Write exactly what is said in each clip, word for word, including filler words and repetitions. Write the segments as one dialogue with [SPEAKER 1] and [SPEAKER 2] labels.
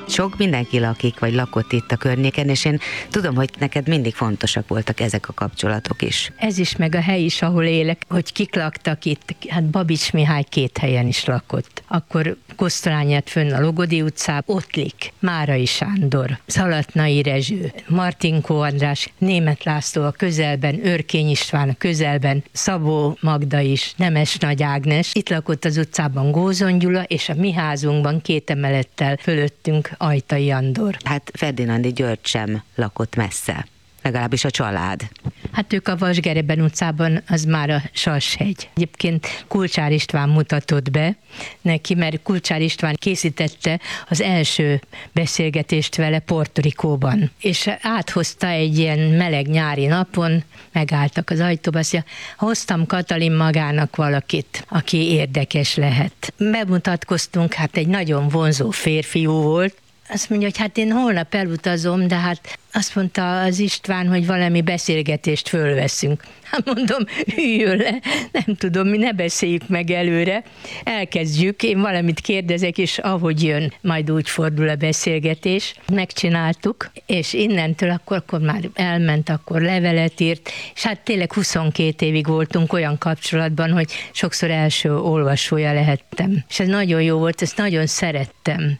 [SPEAKER 1] sok mindenki lakik, vagy lakott itt a környéken, és én tudom, hogy neked mindig fontosak voltak ezek a kapcsolatok is.
[SPEAKER 2] Ez is, meg a hely is, ahol élek, hogy kik laktak itt. Hát Babics Mihály két helyen is lakott. Akkor Kosztolányát fönn a Logodi utcában, Ottlik, Márai Sándor, Szalatnai Rezső, Martinkó András, Németh László a közelben, Örkény István a közelben, Szabó Magda is, Nemes Nagy Ágnes. Itt lakott az utcában Gózon Gyula, és a mi házunkban két emelettel fölöttünk Ajtai Andor.
[SPEAKER 1] Hát Ferdinándi György sem lakott messze, legalábbis a család.
[SPEAKER 2] Hát ők a Vasgereben utcában, az már a Sashegy. Egyébként Kulcsár István mutatott be neki, mert Kulcsár István készítette az első beszélgetést vele Puerto Ricóban. És áthozta egy ilyen meleg nyári napon, megálltak az ajtóba, azt mondja, hoztam Katalin magának valakit, aki érdekes lehet. Bemutatkoztunk, hát egy nagyon vonzó férfiú volt. Azt mondja, hogy hát én holnap elutazom, de hát azt mondta az István, hogy valami beszélgetést fölveszünk. Hát mondom, üljön le, nem tudom, mi ne beszéljük meg előre. Elkezdjük, én valamit kérdezek, és ahogy jön, majd úgy fordul a beszélgetés. Megcsináltuk, és innentől akkor, akkor már elment, akkor levelet írt, és hát tényleg huszonkét évig voltunk olyan kapcsolatban, hogy sokszor első olvasója lehettem. És ez nagyon jó volt, ezt nagyon szerettem,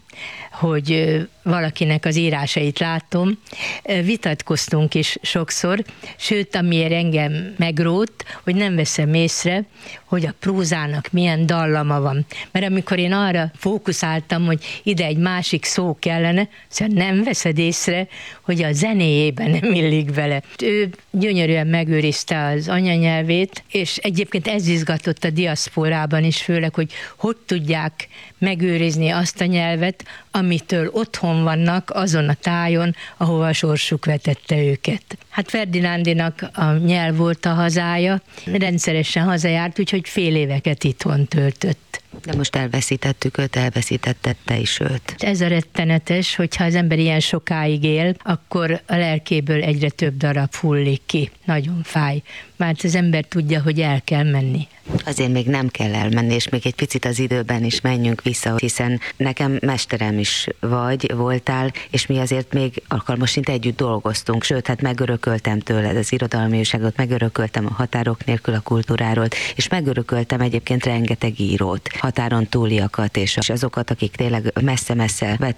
[SPEAKER 2] hogy valakinek az írásait látom. Vitatkoztunk is sokszor, sőt, amiért engem megrótt, hogy nem veszem észre, hogy a prózának milyen dallama van. Mert amikor én arra fókuszáltam, hogy ide egy másik szó kellene, szóval nem veszed észre, hogy a zenéjében nem illik vele. Ő gyönyörűen megőrizte az anyanyelvét, és egyébként ez izgatott a diaszporában is, főleg, hogy hogy tudják megőrizni azt a nyelvet, amitől otthon vannak azon a tájon, ahova a sorsuk vetette őket. Hát Ferdinándinak a nyelv volt a hazája, rendszeresen hazajárt, úgyhogy fél éveket itthon töltött.
[SPEAKER 1] De most elveszítettük őt, elveszítetted te is őt.
[SPEAKER 2] Ez a rettenetes, hogyha az ember ilyen sokáig él, akkor a lelkéből egyre több darab hullik ki. Nagyon fáj, mert az ember tudja, hogy el kell menni.
[SPEAKER 1] Azért még nem kell elmenni, és még egy picit az időben is menjünk vissza, hiszen nekem mesterem is vagy, voltál, és mi azért még alkalmasint együtt dolgoztunk, sőt, hát megörököltem tőled az irodalmi újságot, megörököltem a Határok nélkül a kultúráról, és megörököltem egyébként rengeteg írót, határon túliakat, és azokat, akik tényleg messze-messze